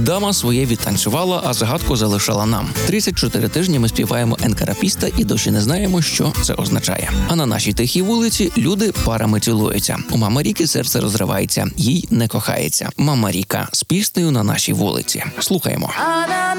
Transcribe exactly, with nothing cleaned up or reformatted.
Дама своє відтанцювала, а загадку залишила нам. тридцять чотири тижні ми співаємо «Енкарапіста» і досі не знаємо, що це означає. А на нашій тихій вулиці люди парами цілуються. У мами Ріки серце розривається, їй не кохається. Мама Ріка з піснею на нашій вулиці. Слухаємо.